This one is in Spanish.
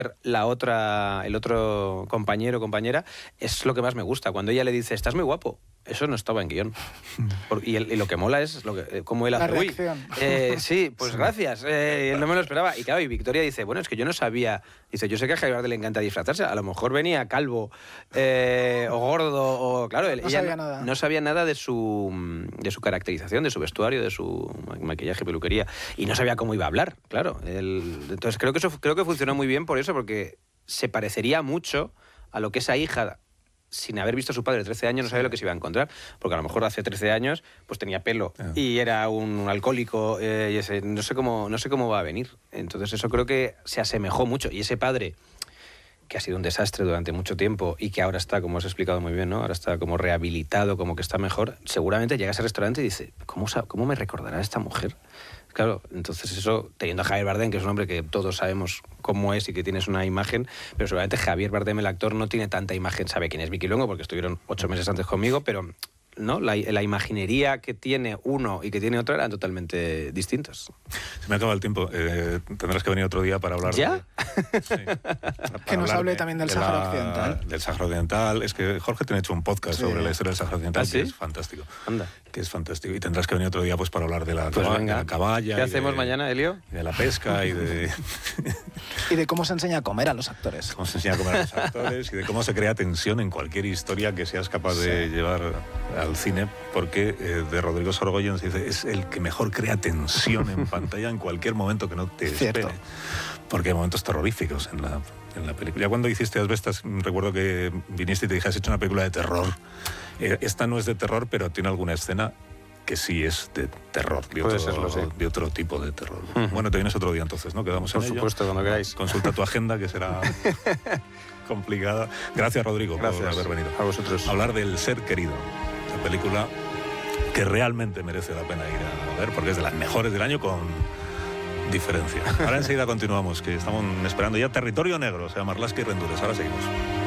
el otro compañero o compañera, es lo que más me gusta. Cuando ella le dice, estás muy guapo. Eso no estaba en guión. Y lo que mola es cómo él hace. La reacción. Sí, pues gracias. No me lo esperaba. Y claro, y Victoria dice, bueno, es que yo no sabía. Dice, yo sé que a Javier Bardem le encanta disfrazarse. A lo mejor venía calvo o gordo. O, claro, no sabía nada de su caracterización, de su vestuario, de su maquillaje, peluquería. Y no sabía cómo iba a hablar, claro. Entonces creo que funcionó muy bien por eso, porque se parecería mucho a lo que esa hija, sin haber visto a su padre de 13 años, no sabía lo que se iba a encontrar. Porque a lo mejor hace 13 años pues tenía pelo y era un alcohólico. No sé cómo va a venir. Entonces eso creo que se asemejó mucho. Y ese padre, que ha sido un desastre durante mucho tiempo y que ahora está, como has explicado muy bien, ¿no? Ahora está como rehabilitado, como que está mejor, seguramente llega a ese restaurante y dice, ¿cómo me recordará esta mujer? Claro, entonces eso, teniendo a Javier Bardem, que es un hombre que todos sabemos cómo es y que tienes una imagen, pero seguramente Javier Bardem, el actor, no tiene tanta imagen. Sabe quién es Vicky Luengo porque estuvieron 8 meses antes conmigo, pero ¿no? La imaginería que tiene uno y que tiene otro eran totalmente distintos. Se me acaba el tiempo. Tendrás que venir otro día para hablar ¿Ya? Sí. Que nos hable también del Sáhara Occidental. Del Sáhara Occidental. Es que Jorge tiene hecho un podcast sobre la historia del Sáhara Occidental. ¿Ah, sí? Que es fantástico. Anda. Que es fantástico. Y tendrás que venir otro día pues para hablar de la caballa. ¿Qué hacemos mañana, Elio? Y de la pesca y de... Y de cómo se enseña a comer a los actores. Cómo se enseña a comer a los actores y de cómo se crea tensión en cualquier historia que seas capaz de llevar al cine, porque de Rodrigo Sorogoyen se dice, es el que mejor crea tensión en pantalla en cualquier momento que no te espere. Porque hay momentos terroríficos en la película. Ya cuando hiciste Asbestas, recuerdo que viniste y te dije, has hecho una película de terror. Esta no es de terror, pero tiene alguna escena que sí es de terror, de otro tipo de terror. Bueno, te vienes otro día entonces, ¿no? Quedamos en ello. Por supuesto, cuando queráis. Consulta tu agenda, que será complicada. Gracias, Rodrigo, por haber venido. A vosotros. Hablar del Ser Querido, la película que realmente merece la pena ir a ver, porque es de las mejores del año con diferencia. Ahora enseguida continuamos, que estamos esperando ya Territorio Negro, se llama Marlaska y Rendures. Ahora seguimos.